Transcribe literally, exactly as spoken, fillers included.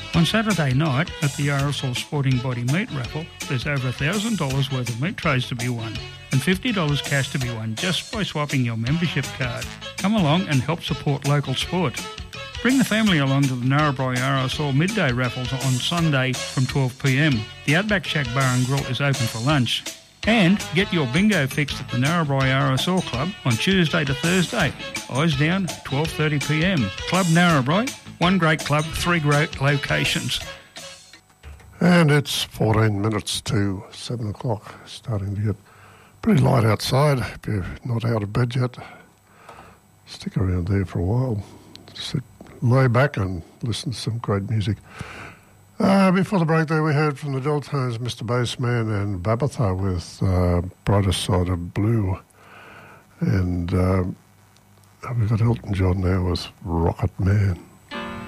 On Saturday night at the R S L Sporting Body Meat Raffle, there's over one thousand dollars worth of meat trays to be won and fifty dollars cash to be won just by swapping your membership card. Come along and help support local sport. Bring the family along to the Narrabri R S L midday raffles on Sunday from twelve p m. The Outback Shack Bar and Grill is open for lunch. And get your bingo fixed at the Narrabri R S L Club on Tuesday to Thursday. Eyes down, twelve thirty p m. Club Narrabri, one great club, three great locations. And it's fourteen minutes to seven o'clock, starting to get pretty light outside. If you're not out of bed yet, stick around there for a while. Sit, lay back and listen to some great music. Uh, before the break there, we heard from the Deltones, Mister Bassman and Babatha with uh, Brighter Side of Blue. And uh, we've got Elton John now with Rocket Man.